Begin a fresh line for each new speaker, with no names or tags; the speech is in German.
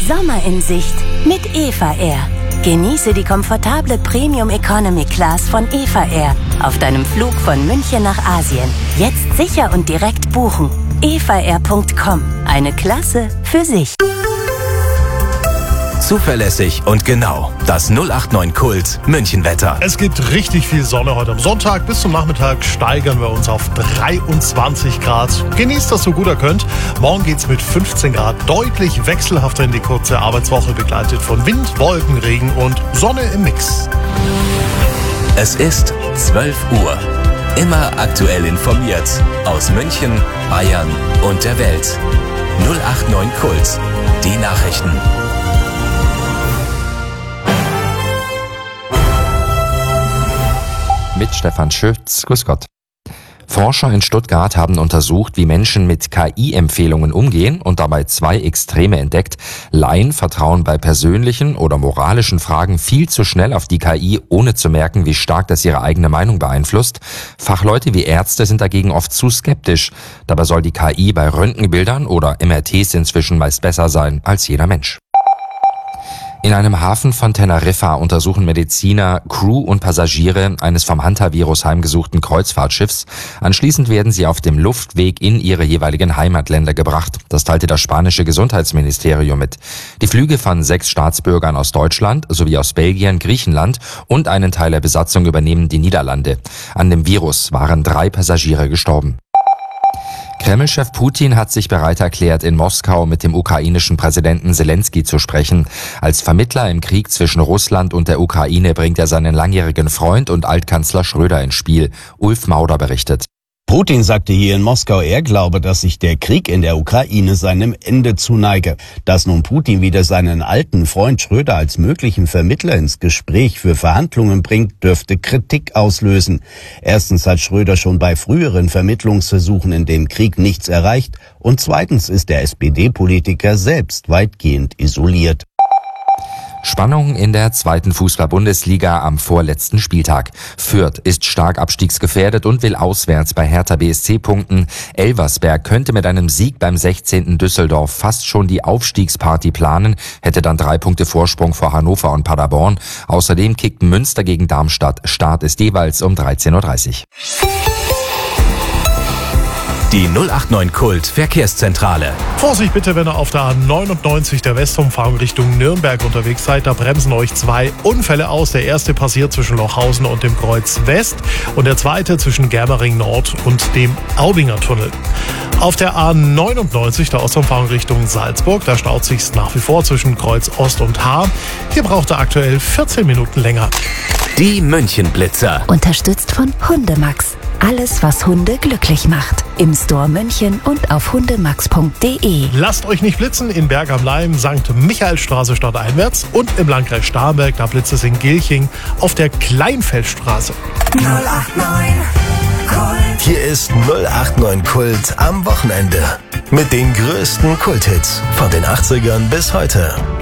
Sommer in Sicht mit Eva Air. Genieße die komfortable Premium Economy Class von Eva Air auf deinem Flug von München nach Asien. Jetzt sicher und direkt buchen. evaair.com. Eine Klasse für sich.
Zuverlässig und genau. Das 089 Kult Münchenwetter.
Es gibt richtig viel Sonne heute am Sonntag. Bis zum Nachmittag steigern wir uns auf 23 Grad. Genießt das so gut ihr könnt. Morgen geht's mit 15 Grad deutlich wechselhafter in die kurze Arbeitswoche, begleitet von Wind, Wolken, Regen und Sonne im Mix.
Es ist 12 Uhr. Immer aktuell informiert. Aus München, Bayern und der Welt. 089 Kult. Die Nachrichten.
Mit Stefan Schütz. Grüß Gott. Forscher in Stuttgart haben untersucht, wie Menschen mit KI-Empfehlungen umgehen und dabei 2 Extreme entdeckt. Laien vertrauen bei persönlichen oder moralischen Fragen viel zu schnell auf die KI, ohne zu merken, wie stark das ihre eigene Meinung beeinflusst. Fachleute wie Ärzte sind dagegen oft zu skeptisch. Dabei soll die KI bei Röntgenbildern oder MRTs inzwischen meist besser sein als jeder Mensch. In einem Hafen von Teneriffa untersuchen Mediziner Crew und Passagiere eines vom Hantavirus heimgesuchten Kreuzfahrtschiffs. Anschließend werden sie auf dem Luftweg in ihre jeweiligen Heimatländer gebracht. Das teilte das spanische Gesundheitsministerium mit. Die Flüge von 6 Staatsbürgern aus Deutschland sowie aus Belgien, Griechenland und einen Teil der Besatzung übernehmen die Niederlande. An dem Virus waren 3 Passagiere gestorben. Kreml-Chef Putin hat sich bereit erklärt, in Moskau mit dem ukrainischen Präsidenten Selenskyj zu sprechen. Als Vermittler im Krieg zwischen Russland und der Ukraine bringt er seinen langjährigen Freund und Altkanzler Schröder ins Spiel. Ulf Mauder berichtet.
Putin sagte hier in Moskau, er glaube, dass sich der Krieg in der Ukraine seinem Ende zuneige. Dass nun Putin wieder seinen alten Freund Schröder als möglichen Vermittler ins Gespräch für Verhandlungen bringt, dürfte Kritik auslösen. Erstens hat Schröder schon bei früheren Vermittlungsversuchen in dem Krieg nichts erreicht und zweitens ist der SPD-Politiker selbst weitgehend isoliert.
Spannung in der 2. Fußball-Bundesliga am vorletzten Spieltag. Fürth ist stark abstiegsgefährdet und will auswärts bei Hertha BSC punkten. Elversberg könnte mit einem Sieg beim 16. Düsseldorf fast schon die Aufstiegsparty planen, hätte dann 3 Punkte Vorsprung vor Hannover und Paderborn. Außerdem kickt Münster gegen Darmstadt. Start ist jeweils um 13.30 Uhr.
Die 089 Kult Verkehrszentrale.
Vorsicht bitte, wenn ihr auf der A99 der Westumfahrung Richtung Nürnberg unterwegs seid. Da bremsen euch 2 Unfälle aus. Der erste passiert zwischen Lochhausen und dem Kreuz West und der zweite zwischen Germering Nord und dem Aubinger Tunnel. Auf der A99 der Ostumfahrung Richtung Salzburg, da staut sich's nach wie vor zwischen Kreuz Ost und Haar. Hier braucht ihr aktuell 14 Minuten länger.
Die Münchenblitzer.
Unterstützt von Hundemax. Alles, was Hunde glücklich macht. Im Store München und auf hundemax.de.
Lasst euch nicht blitzen in Berg am Laim, St. Michaelsstraße stadteinwärts und im Landkreis Starnberg, da blitzt es in Gilching auf der Kleinfeldstraße.
089 Kult.
Hier ist 089 Kult am Wochenende. Mit den größten Kulthits von den 80ern bis heute.